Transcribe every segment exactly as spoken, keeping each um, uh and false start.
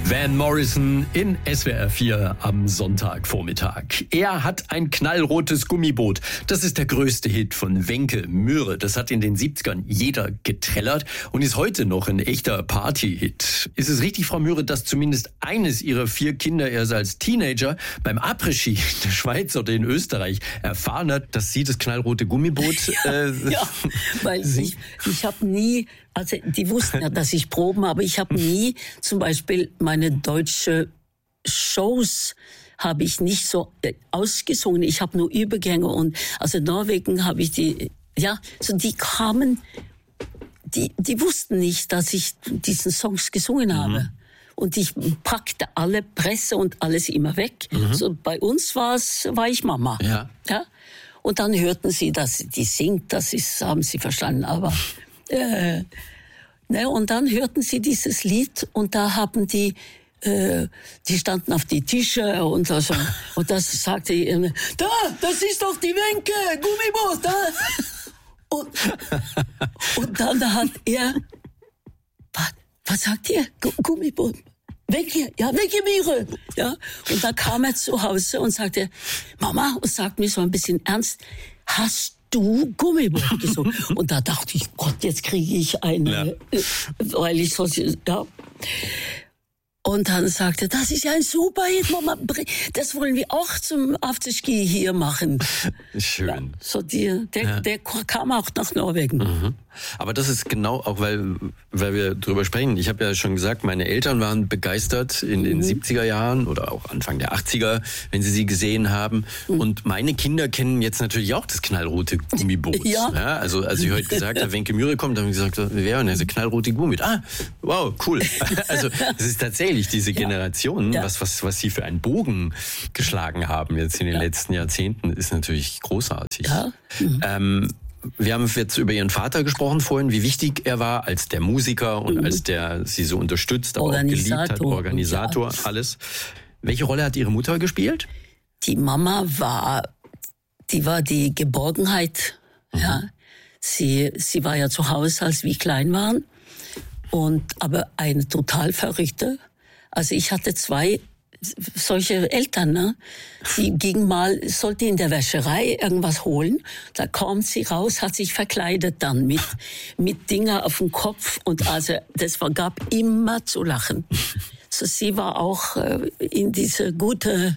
Van Morrison in S W R vier am Sonntagvormittag. Er hat ein knallrotes Gummiboot. Das ist der größte Hit von Wencke Myhre. Das hat in den siebzigern jeder getrellert und ist heute noch ein echter Party-Hit. Ist es richtig, Frau Myhre, dass zumindest eines Ihrer vier Kinder erst als Teenager beim Après-Ski in der Schweiz oder in Österreich erfahren hat, dass Sie das knallrote Gummiboot ja, äh, ja, weil ich, ich habe nie, also die wussten ja, dass ich proben, aber ich habe nie zum Beispiel meine deutsche Shows habe ich nicht so ausgesungen. Ich habe nur Übergänge und also in Norwegen habe ich die, ja, so die kamen, die, die wussten nicht, dass ich diesen Songs gesungen habe. Mhm. Und ich packte alle Presse und alles immer weg. Mhm. So bei uns war's, war ich Mama. Ja. Ja. Und dann hörten sie, dass sie die singt, das ist, haben sie verstanden, aber äh, ne, und dann hörten sie dieses Lied und da haben die, äh, die standen auf die Tische und so, und das sagte ihr, da, das ist doch die Wencke, Gummiboot, da. Und, und dann hat er, was, was sagt ihr? Gummiboot. Wencke, ja, Wencke Myhre. Ja. Und da kam er zu Hause und sagte, Mama, und sagt mir so ein bisschen ernst, hast du Gummiboot gesungen? Und da dachte ich, Gott, jetzt kriege ich eine, ja. weil ich so, ja. Und dann sagte, das ist ja ein super Hit, Mama, das wollen wir auch zum Afterski hier machen. Schön. Ja, so die, der, ja. der kam auch nach Norwegen. Mhm. Aber das ist genau auch, weil, weil wir drüber sprechen. Ich habe ja schon gesagt, meine Eltern waren begeistert in den mhm. siebziger Jahren oder auch Anfang der achtziger, wenn sie sie gesehen haben. Mhm. Und meine Kinder kennen jetzt natürlich auch das knallrote Gummiboot. Ja. Ja, also als ich heute gesagt habe, Wencke Myhre kommt, haben wir gesagt, wer und also knallrote Gummiboot. Ah, wow, cool. Also es ist tatsächlich diese Generation, ja. Ja. was was was sie für einen Bogen geschlagen haben jetzt in den ja. letzten Jahrzehnten, ist natürlich großartig. Ja. Mhm. Ähm, Wir haben jetzt über Ihren Vater gesprochen vorhin, wie wichtig er war als der Musiker und mhm. als der Sie so unterstützt, aber auch geliebt hat, Organisator, ja. alles. Welche Rolle hat Ihre Mutter gespielt? Die Mama war, die war die Geborgenheit. Mhm. Ja. Sie, sie war ja zu Hause, als wir klein waren, und aber eine total verrückte. Also ich hatte zwei solche Eltern, ne? Sie ging mal, sollte in der Wäscherei irgendwas holen. Da kommt sie raus, hat sich verkleidet dann mit, mit Dinger auf dem Kopf. Und also, das war, gab immer zu lachen. So, sie war auch äh, in diese gute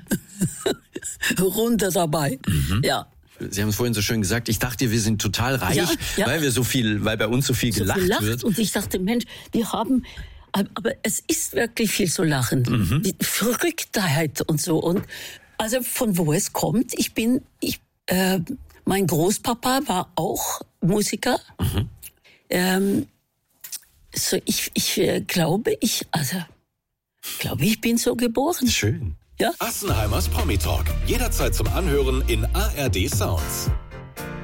Runde dabei. Mhm. Ja. Sie haben es vorhin so schön gesagt, ich dachte, wir sind total reich, ja, ja. weil wir so viel, weil bei uns so viel so gelacht viel lacht. wird. Und ich dachte, Mensch, wir haben, aber es ist wirklich viel zu lachen. Mhm. Die Verrücktheit und so. Und also von wo es kommt, ich bin, ich, äh, mein Großpapa war auch Musiker. Mhm. Ähm, so ich, ich äh, glaube, ich, also, glaube ich bin so geboren. Schön. Ja? Assenheimers Promi Talk. Jederzeit zum Anhören in A R D Sounds.